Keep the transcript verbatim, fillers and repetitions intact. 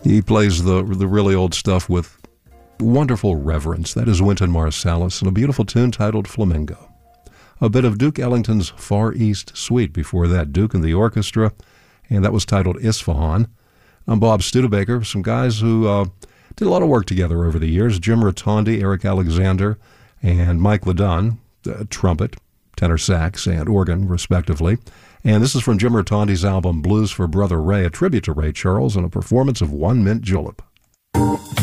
He plays the the really old stuff with wonderful reverence. That is Wynton Marsalis, and a beautiful tune titled Flamingo. A bit of Duke Ellington's Far East Suite before that, Duke and the Orchestra, and that was titled Isfahan. I'm Bob Studebaker, some guys who uh, did a lot of work together over the years, Jim Rotondi, Eric Alexander, and Mike Ledon, uh, trumpet, tenor sax, and organ, respectively. And this is from Jim Rotondi's album Blues for Brother Ray, a tribute to Ray Charles and a performance of One Mint Julep.